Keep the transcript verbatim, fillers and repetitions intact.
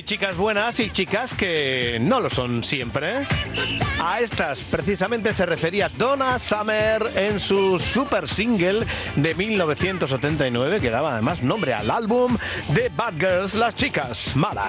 chicas buenas y chicas que no lo son siempre. A estas precisamente se refería Donna Summer en su super single de mil novecientos setenta y nueve, que daba además nombre al álbum de Bad Girls, las chicas malas.